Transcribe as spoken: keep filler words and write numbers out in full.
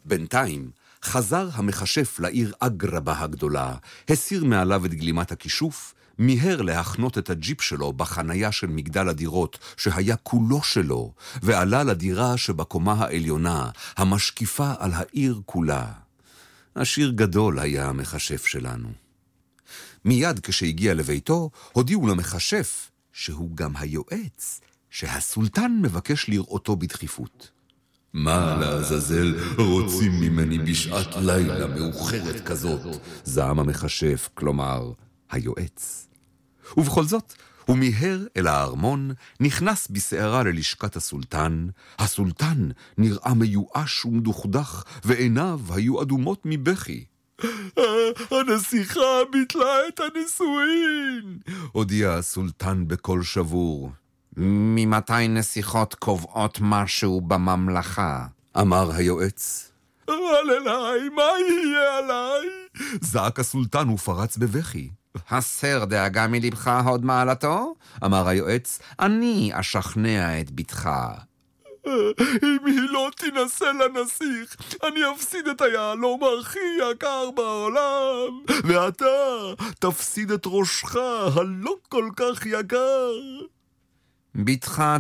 בינתיים חזר המכשף לעיר אגרבה הגדולה, הסיר מעליו את גלימת הכישוף, מיהר להחנות את הג'יפ שלו בחנייה של מגדל הדירות שהיה כולו שלו, ועלה לדירה שבקומה העליונה, המשקיפה על העיר כולה. עשיר גדול היה המכשף שלנו. מיד כשהגיע לביתו, הודיעו למכשף, שהוא גם היועץ, שהסולטן מבקש לראותו בדחיפות. מה לעזאזל רוצים ממני בשעת לילה מאוחרת כזאת? זעם המכשף, כלומר, היועץ. ובכל זאת, הוא מיהר אל הארמון, נכנס בסערה ללשכת הסולטן. הסולטן נראה מיואש ומדוכדך, ועיניו היו אדומות מבכי. הנסיכה ביטלה את הנישואין, הודיע הסולטן בקול שבור. ממתי נסיכות קובעות משהו בממלכה? אמר היועץ. אבל אליי, מה יהיה עליי? זעק הסולטן ופרץ בבכי. הסר דאגה מלבך הוד מעלתו? אמר היועץ. אני אשכנע את ביתך. אם היא לא תנסה לנסיך, אני אפסיד את היהלום הכי יקר בעולם, ואתה תפסיד את ראשך הלא כל כך יקר. ביתך